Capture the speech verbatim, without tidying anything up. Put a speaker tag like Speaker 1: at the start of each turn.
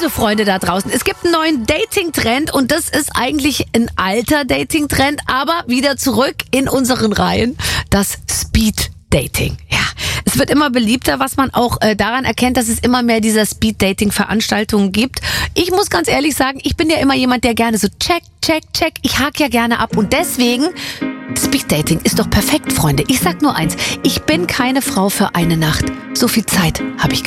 Speaker 1: Also Freunde da draußen, es gibt einen neuen Dating-Trend und das ist eigentlich ein alter Dating-Trend, aber wieder zurück in unseren Reihen, das Speed-Dating. Ja, es wird immer beliebter, was man auch äh, daran erkennt, dass es immer mehr dieser Speed-Dating-Veranstaltungen gibt. Ich muss ganz ehrlich sagen, ich bin ja immer jemand, der gerne so check, check, check, ich hake ja gerne ab und deswegen... Speed-Dating ist doch perfekt, Freunde. Ich sag nur eins, ich bin keine Frau für eine Nacht. So viel Zeit habe ich